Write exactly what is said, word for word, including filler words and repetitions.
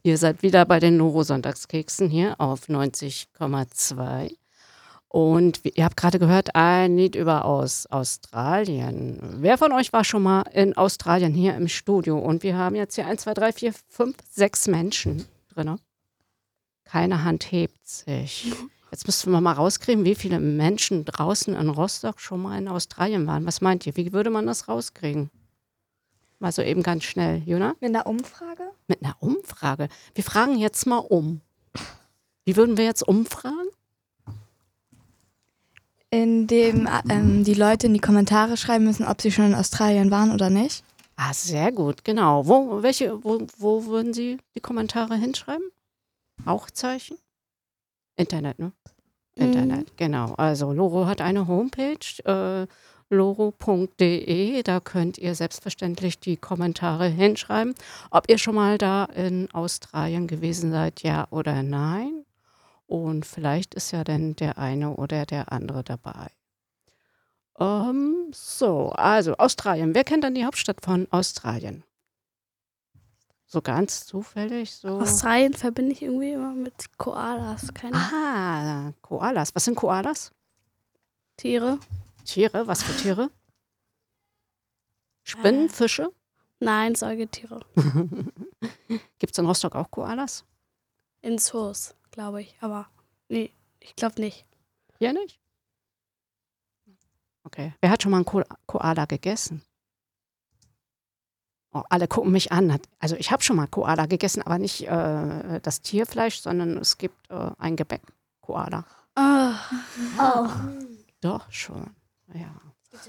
Ihr seid wieder bei den Noro-Sonntagskeksen hier auf neunzig Komma zwei. Und wie- ihr habt gerade gehört, ein Lied über aus Australien. Wer von euch war schon mal in Australien hier im Studio? Und wir haben jetzt hier eins, zwei, drei, vier, fünf, sechs Menschen drin. Keine Hand hebt sich. Jetzt müssen wir mal rauskriegen, wie viele Menschen draußen in Rostock schon mal in Australien waren. Was meint ihr? Wie würde man das rauskriegen? Mal so eben ganz schnell, Jona? Mit einer Umfrage? Mit einer Umfrage. Wir fragen jetzt mal um. Wie würden wir jetzt umfragen? Indem ähm, die Leute in die Kommentare schreiben müssen, ob sie schon in Australien waren oder nicht. Ah, sehr gut, genau. Wo, welche, wo, wo würden Sie die Kommentare hinschreiben? Rauchzeichen? Internet, ne? Internet, genau. Also Loro hat eine Homepage, äh, loro punkt de. Da könnt ihr selbstverständlich die Kommentare hinschreiben, ob ihr schon mal da in Australien gewesen seid, ja oder nein. Und vielleicht ist ja dann der eine oder der andere dabei. Ähm, so, also Australien. Wer kennt dann die Hauptstadt von Australien? So ganz zufällig, so. Australien verbinde ich irgendwie immer mit Koalas. Keine Ah, Koalas. Was sind Koalas? Tiere. Tiere? Was für Tiere? Spinnen, Äh. Fische? Nein, Säugetiere. Gibt es in Rostock auch Koalas? In Zoos, glaube ich. Aber nee, ich glaube nicht. Hier nicht? Okay. Wer hat schon mal einen Ko Koala gegessen? Oh, alle gucken mich an. Also ich habe schon mal Koala gegessen, aber nicht äh, das Tierfleisch, sondern es gibt äh, ein Gebäck. Koala. Oh. Oh. Doch, schon. Ja.